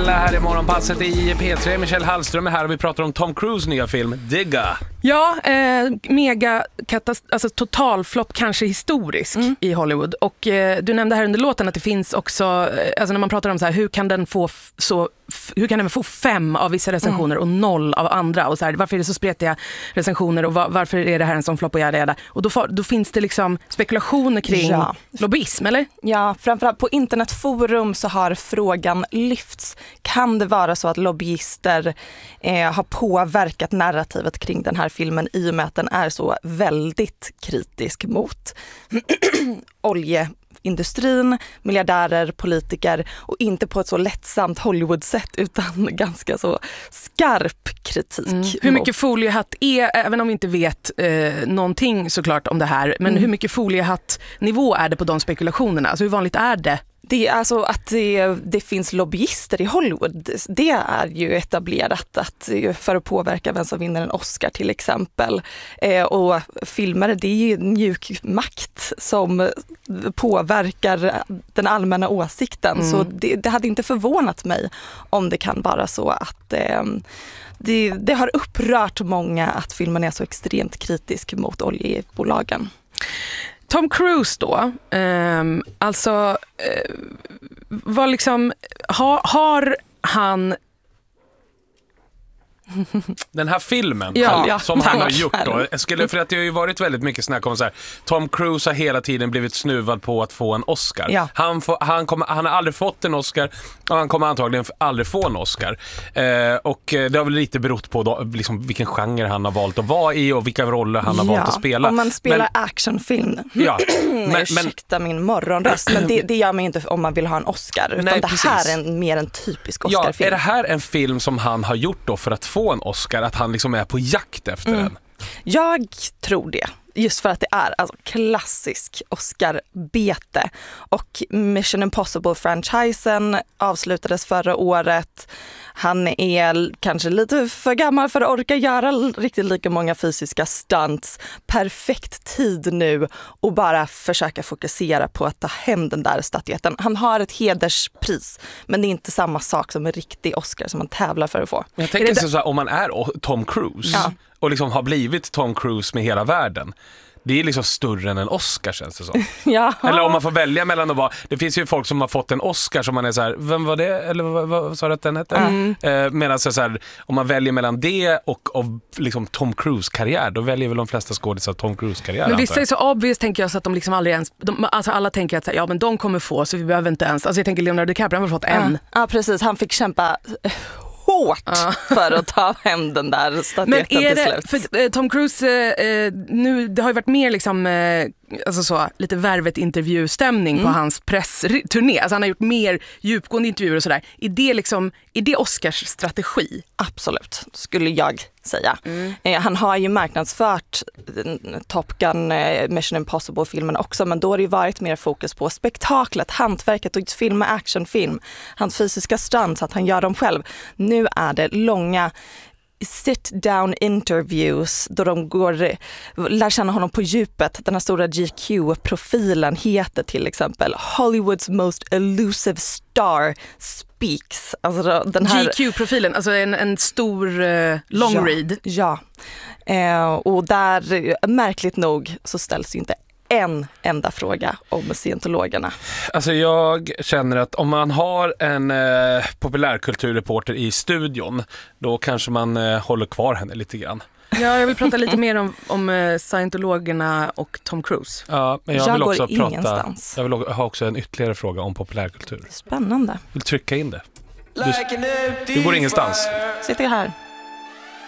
här i morgonpasset i P3. Michelle Hallström är här och vi pratar om Tom Cruise nya film Digga. Ja, alltså totalflopp kanske historisk i Hollywood. Och du nämnde här under låten att det finns också, alltså när man pratar om så här, hur kan den få 5 av vissa recensioner och 0 av andra, och så här, varför är det så spretiga recensioner och varför är det här en sån flopp och jäda. Och då finns det liksom spekulationer kring lobbyism, eller? Ja, framförallt på internetforum så har frågan lyfts. Kan det vara så att lobbyister har påverkat narrativet kring den här filmen i och med att den är så väldigt kritisk mot oljeindustrin, miljardärer, politiker, och inte på ett så lättsamt Hollywood-sätt utan ganska så skarp kritik. Hur mycket foliehatt är, även om vi inte vet någonting såklart om det här, men hur mycket foliehatt-nivå är det på de spekulationerna? Alltså hur vanligt är det? Det är alltså att det finns lobbyister i Hollywood. Det är ju etablerat för att påverka vem som vinner en Oscar till exempel. Och filmare, det är ju mjuk makt som påverkar den allmänna åsikten. Så det hade inte förvånat mig om det kan vara så att det har upprört många att filmen är så extremt kritisk mot oljebolagen. Tom Cruise då, var liksom, har han... Den här filmen som tack. han har gjort då, för att det har ju varit väldigt mycket snack om så här, Tom Cruise har hela tiden blivit snuvad på att få en Oscar. Ja. Han har aldrig fått en Oscar och han kommer antagligen aldrig få en Oscar. Och det har väl lite berott på då, liksom, vilken genre han har valt att vara i och vilka roller han har valt att spela. Om man spelar actionfilm. Ja. Ursäkta min morgonröst, men det gör man inte om man vill ha en Oscar. Utan Nej, det här är mer en typisk Oscar-film. Ja, är det här en film som han har gjort då för att få en Oscar, att han liksom är på jakt efter den? Jag tror det. Just för att det är alltså klassisk Oscar-bete. Och Mission Impossible-franchisen avslutades förra året. Han är kanske lite för gammal för att orka göra riktigt lika många fysiska stunts. Perfekt tid nu och bara försöka fokusera på att ta hem den där statyetten. Han har ett hederspris, men det är inte samma sak som en riktig Oscar som man tävlar för att få. Jag tänker så här, om man är Tom Cruise och liksom har blivit Tom Cruise med hela världen, det är liksom större än en Oscar, känns det som. Eller om man får välja mellan att vara... Det finns ju folk som har fått en Oscar som man är så här, vem var det? Eller vad sa du att den hette? Medan så här, om man väljer mellan det och liksom Tom Cruise-karriär, då väljer väl de flesta skådisar Tom Cruise-karriär. Men vissa är så obvious, tänker jag, så att de liksom aldrig ens... alltså alla tänker att ja, men de kommer få, så vi behöver inte ens... Alltså jag tänker Leonardo DiCaprio har fått en. Ja, precis. Han fick kämpa hårt för att ta hem den där statyetten till slut. För Tom Cruise, nu, det har ju varit mer liksom, alltså så, lite värvet-intervjustämning på hans pressturné. Alltså han har gjort mer djupgående intervjuer och sådär. Är det Oscars strategi? Absolut, skulle jag säga. Han har ju marknadsfört Top Gun, Mission Impossible-filmen också, men då har det ju varit mer fokus på spektaklet, hantverket och film och actionfilm. Hans fysiska stunts, att han gör dem själv. Nu är det långa sit-down interviews då de lär känna honom på djupet. Den här stora GQ-profilen heter till exempel Hollywoods most elusive star speaks. Alltså den här GQ-profilen, alltså en stor long read. Ja, och där märkligt nog så ställs ju inte en enda fråga om scientologerna. Alltså jag känner att om man har en populärkulturreporter i studion, då kanske man håller kvar henne lite grann. Ja, jag vill prata lite mer om scientologerna och Tom Cruise. Ja, men jag vill också ingenstans. Jag vill ha också en ytterligare fråga om populärkultur. Spännande. Vill trycka in det. Du går ingenstans. Sitter jag här.